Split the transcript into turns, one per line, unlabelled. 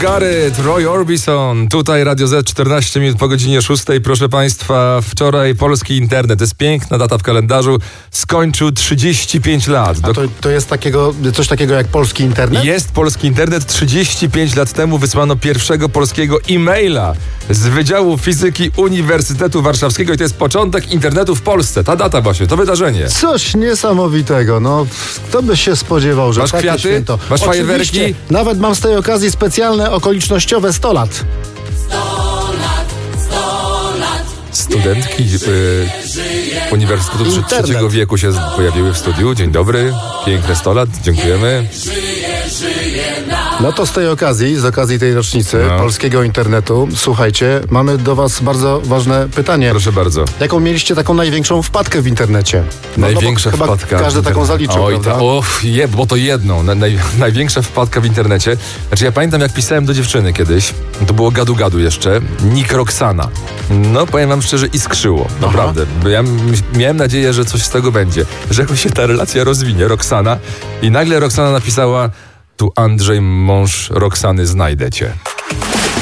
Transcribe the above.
Got It, Roy Orbison. Tutaj Radio Z, 14 minut po godzinie 6. Proszę Państwa, wczoraj polski internet, to jest piękna data w kalendarzu, skończył 35 lat.
A to jest coś takiego jak polski internet?
Jest polski internet. 35 lat temu wysłano pierwszego polskiego e-maila z Wydziału Fizyki Uniwersytetu Warszawskiego i to jest początek internetu w Polsce. Ta data właśnie, to wydarzenie.
Coś niesamowitego, no kto by się spodziewał, że
Masz
takie
kwiaty?
święto.
Masz fajerwerki?
Oczywiście, nawet mam z tej okazji specjalne okolicznościowe 100 lat.
Studentki Uniwersytetu Trzeciego Wieku się pojawiły w studiu. Dzień dobry, piękne 100 lat, dziękujemy.
No to z okazji tej rocznicy polskiego internetu, słuchajcie, mamy do was bardzo ważne pytanie.
Proszę bardzo.
Jaką mieliście taką największą wpadkę w internecie?
Największa
chyba
wpadka.
Każdy taką zaliczył, prawda?
Bo to jedną. Największa wpadka w internecie. Znaczy ja pamiętam, jak pisałem do dziewczyny kiedyś, to było gadu jeszcze, Nick Roxana. No powiem wam szczerze, iskrzyło. Naprawdę. Bo ja miałem nadzieję, że coś z tego będzie. Że jakoś się ta relacja rozwinie, Roxana. I nagle Roxana napisała: tu Andrzej, mąż Roxany, znajdę cię.